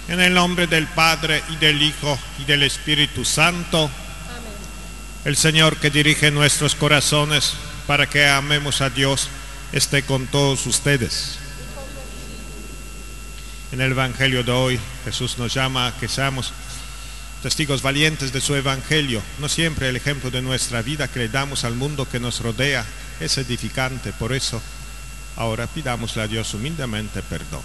En el nombre del Padre, y del Hijo, y del Espíritu Santo. Amén. El Señor que dirige nuestros corazones para que amemos a Dios, esté con todos ustedes. En el Evangelio de hoy, Jesús nos llama a que seamos testigos valientes de su Evangelio. No siempre el ejemplo de nuestra vida que le damos al mundo que nos rodea es edificante. Por eso, ahora pidámosle a Dios humildemente perdón.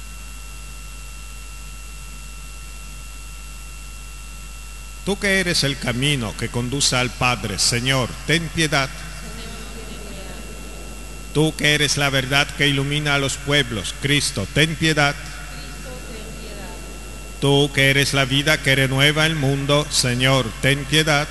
Tú que eres el camino que conduce al Padre, Señor, ten piedad. Tú que eres la verdad que ilumina a los pueblos, Cristo, ten piedad. Tú que eres la vida que renueva el mundo, Señor, ten piedad.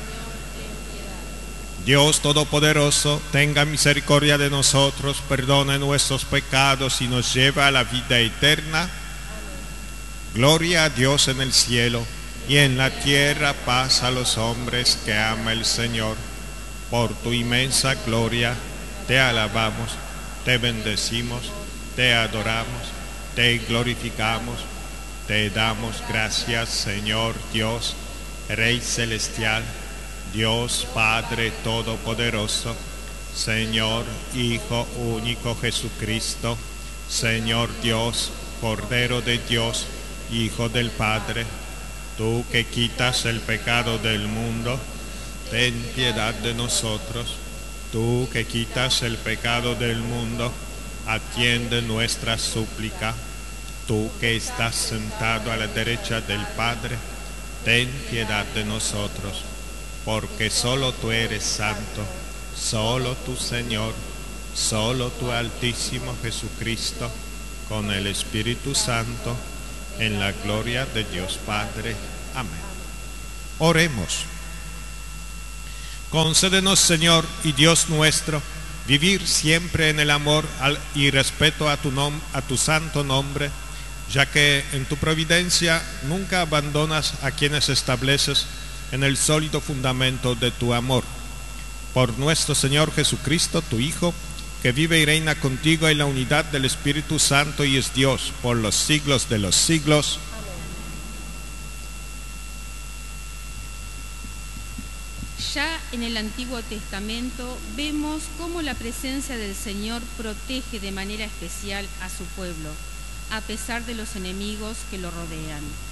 Dios Todopoderoso, tenga misericordia de nosotros, perdone nuestros pecados y nos lleve a la vida eterna. Gloria a Dios en el cielo y en la tierra paz a los hombres que ama el Señor. Por tu inmensa gloria te alabamos, te bendecimos, te adoramos, te glorificamos, te damos gracias, Señor Dios, Rey celestial, Dios Padre Todopoderoso, Señor Hijo único Jesucristo, Señor Dios, Cordero de Dios, Hijo del Padre. Tú que quitas el pecado del mundo, ten piedad de nosotros. Tú que quitas el pecado del mundo, atiende nuestra súplica. Tú que estás sentado a la derecha del Padre, ten piedad de nosotros. Porque solo tú eres santo, solo tú, Señor, solo tú, Altísimo Jesucristo, con el Espíritu Santo, en la gloria de Dios Padre. Amén. Oremos. Concédenos, Señor y Dios nuestro, vivir siempre en el amor y respeto a tu santo nombre, ya que en tu providencia nunca abandonas a quienes estableces en el sólido fundamento de tu amor. Por nuestro Señor Jesucristo, tu Hijo, que vive y reina contigo en la unidad del Espíritu Santo y es Dios por los siglos de los siglos. Ya en el Antiguo Testamento vemos cómo la presencia del Señor protege de manera especial a su pueblo, a pesar de los enemigos que lo rodean.